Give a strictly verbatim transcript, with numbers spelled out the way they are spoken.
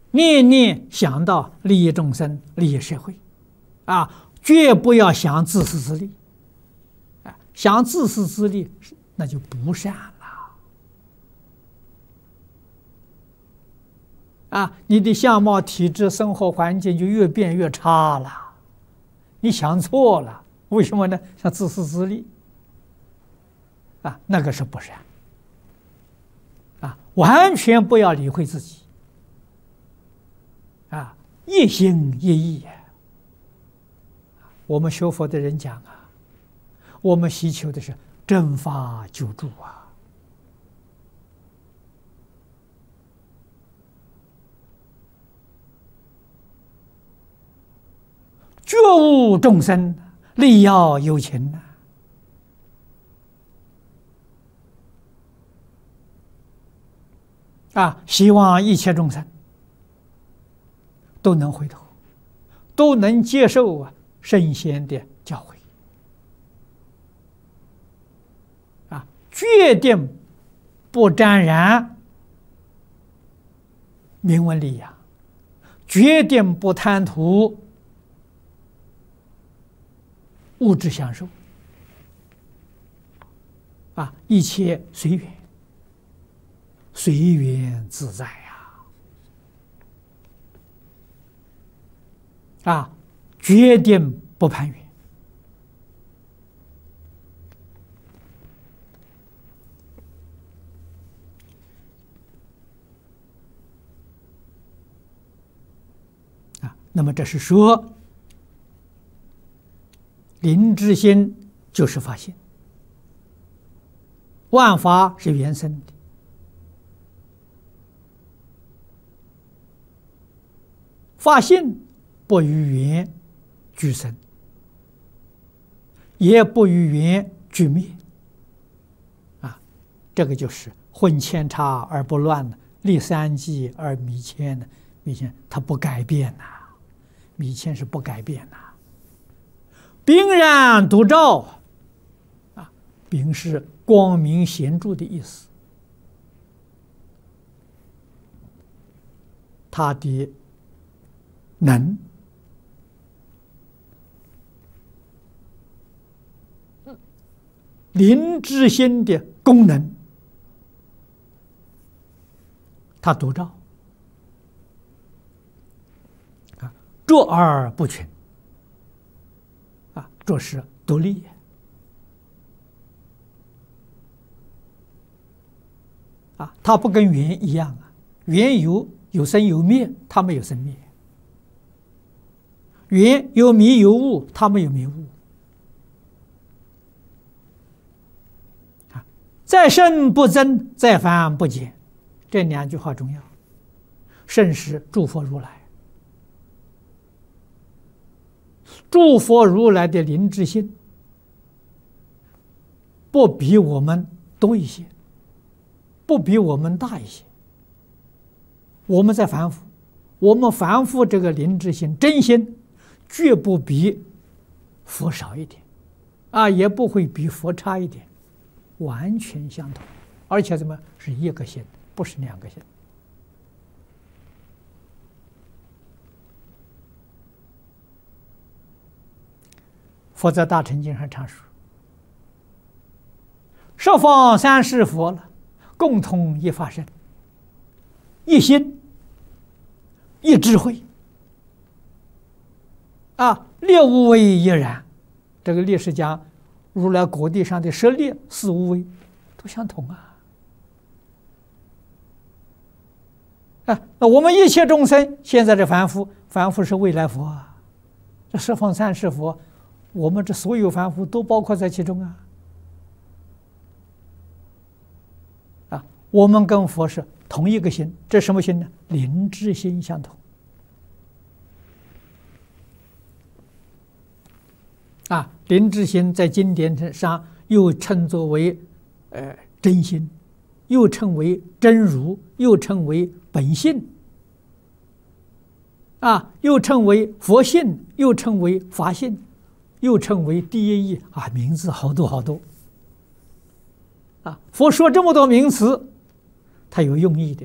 念念想到利益众生、利益社会，啊，绝不要想自私自利，啊，想自私自利那就不善了，啊，你的相貌、体质、生活环境就越变越差了。你想错了，为什么呢？想自私自利，啊，那个是不善，啊，完全不要理会自己。啊，一心一意呀！我们学佛的人讲啊，我们希求的是正法救助啊，觉悟众生，力要有情呐！啊，希望一切众生都能回头，都能接受啊圣贤的教诲，啊，决定不沾染名闻利养，决定不贪图物质享受，啊，一切随缘，随缘自在呀。啊，决定不攀缘。啊，那么这是说，灵知心就是法性，万法是缘生的，法性不与缘俱生，也不与缘俱灭，啊，这个就是混千差而不乱的，立三际而弥谦的，弥谦它不改变呐、啊，弥谦是不改变呐、啊。彬然独照，啊，彬是光明显著的意思，它的能。灵知心的功能，它独照，啊，卓而不群，啊，卓是独立，啊，它不跟缘一样啊，缘有有生有灭，它没有生灭；缘有迷有悟，它没有迷悟。再生不增，再凡不减，这两句话重要。甚是诸佛如来，诸佛如来的灵知心，不比我们多一些，不比我们大一些。我们在凡夫，我们凡夫这个灵知心真心，绝不比佛少一点，啊，也不会比佛差一点。完全相同，而且怎么是一个心，不是两个心。佛在大乘经上常说：“十方三世佛了，共同一法身，一心，一智慧。啊，六无为一然。”这个历史讲。如来果地上的十力四无为都相同啊！啊，那我们一切众生现在的凡夫，凡夫是未来佛啊，这十方三世佛，我们这所有凡夫都包括在其中啊！啊，我们跟佛是同一个心，这什么心呢？灵知心相同。啊，灵知心在经典上又称作为，呃，真心，又称为真如，又称为本性，啊，又称为佛性，又称为法性，又称为第一义啊，名字好多好多。啊，佛说这么多名词，它有用意的，